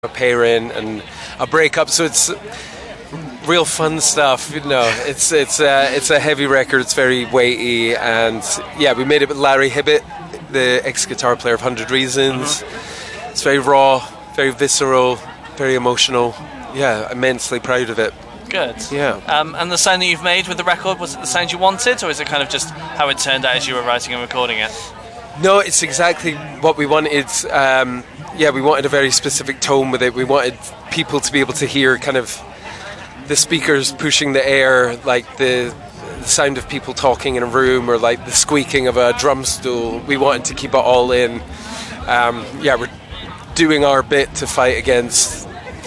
a parent and a breakup. So it's real fun stuff, It's a heavy record. It's very weighty, and yeah, we made it with Larry Hibbitt, the ex-guitar player of 100 Reasons. It's very raw, very visceral, very emotional. Yeah, immensely proud of it. Good. Yeah. And the sound that you've made with the record, was it the sound you wanted, or is it kind of just how it turned out as you were writing and recording it? No, it's exactly what we wanted. We wanted a very specific tone with it. We wanted people to be able to hear kind of the speakers pushing the air, like the sound of people talking in a room, or like the squeaking of a drum stool. We wanted to keep it all in. We're doing our bit to fight against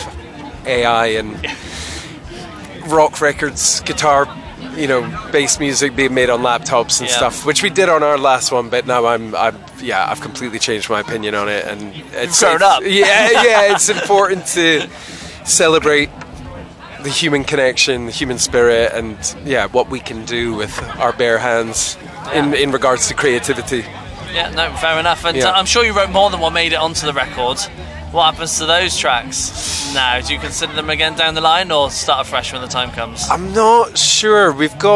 AI and rock records, guitar, bass music being made on laptops and stuff, which we did on our last one. But now I've completely changed my opinion on it, and it's grown up. It's important to celebrate the human connection, the human spirit, and what we can do with our bare hands in regards to creativity. Yeah, no, fair enough. And I'm sure you wrote more than what made it onto the record. What happens to those tracks now? Do you consider them again down the line, or start afresh when the time comes? I'm not sure.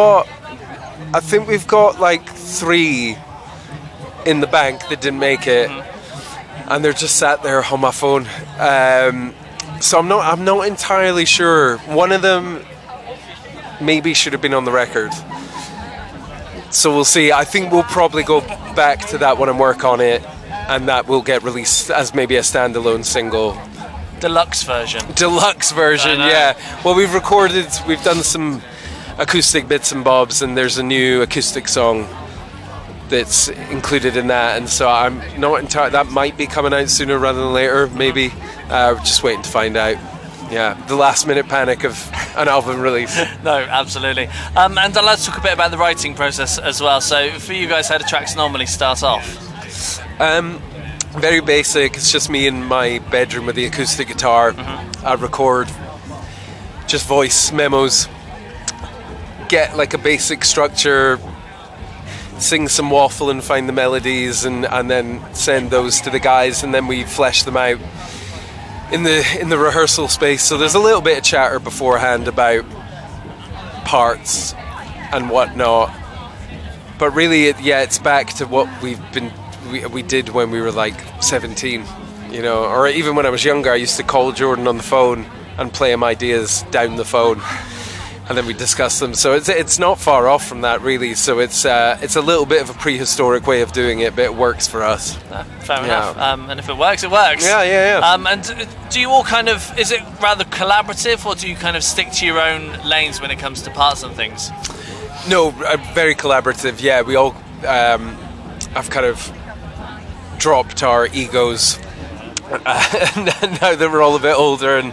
I think we've got like 3 in the bank that didn't make it, and they're just sat there on my phone. So I'm not entirely sure. One of them maybe should have been on the record. So we'll see. I think we'll probably go back to that one and work on it, and that will get released as maybe a standalone single. Deluxe version, yeah. Well, we've done some acoustic bits and bobs, and there's a new acoustic song that's included in that, and so I'm not entirely. That might be coming out sooner rather than later, maybe. We're just waiting to find out. Yeah, the last minute panic of an album release. No, absolutely. And I'd like to talk a bit about the writing process as well. So for you guys, how do tracks normally start off? Very basic. It's just me in my bedroom with the acoustic guitar. I record just voice memos, get like a basic structure, sing some waffle and find the melodies, and then send those to the guys, and then we flesh them out in the rehearsal space. So there's a little bit of chatter beforehand about parts and whatnot, but really it's back to what we did when we were like 17, or even when I was younger. I used to call Jordan on the phone and play him ideas down the phone, and then we discuss them. So it's not far off from that, really. So it's a little bit of a prehistoric way of doing it, but it works for us. Fair enough. And if it works, it works. Yeah. And do you all kind of, is it rather collaborative, or do you kind of stick to your own lanes when it comes to parts and things? No, very collaborative. Yeah, we all have kind of dropped our egos now that we're all a bit older, and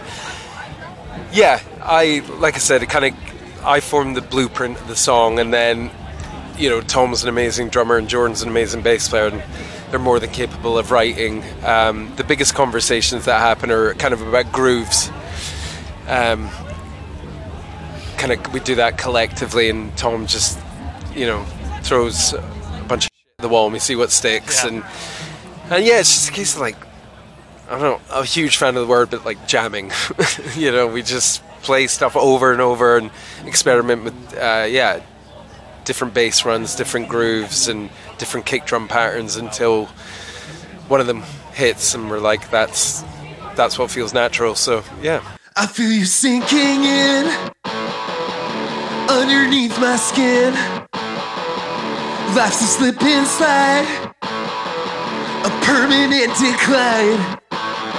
I formed the blueprint of the song, and then Tom's an amazing drummer and Jordan's an amazing bass player, and they're more than capable of writing. The biggest conversations that happen are kind of about grooves. We do that collectively, and Tom just throws a bunch of shit at the wall and we see what sticks. And it's just a case of like, I don't know, I'm a huge fan of the word, but like jamming. We just play stuff over and over and experiment with different bass runs, different grooves, and different kick drum patterns until one of them hits, and we're like, that's what feels natural. So I feel you sinking in underneath my skin. Life's a slip and slide, a permanent decline.